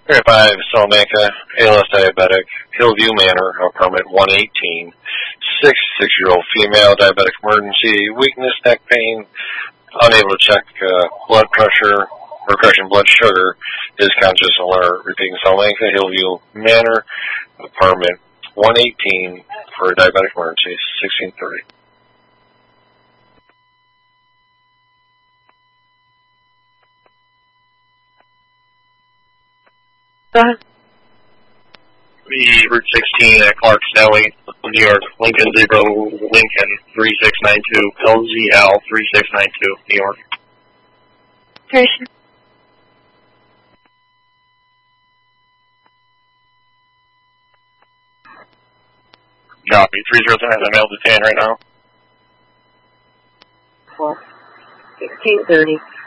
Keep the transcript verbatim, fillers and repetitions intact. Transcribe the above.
thirty-five, Salamanca, A L S diabetic, Hillview Manor, apartment one eighteen. sixty-six-year-old female, diabetic emergency, weakness, neck pain, unable to check uh, blood pressure, or correction, blood sugar, is conscious and alert. Repeating, Salamanca, Hillview Manor, apartment one eighteen for a diabetic emergency, sixteen thirty. Go ahead. The Route sixteen at Clark Snelling, New York, Lincoln Zebra, Lincoln, three six nine two, L Z L three six nine two, New York. Station. Copy, three zero seven, I'm L to ten right now. Well, sixteen thirty.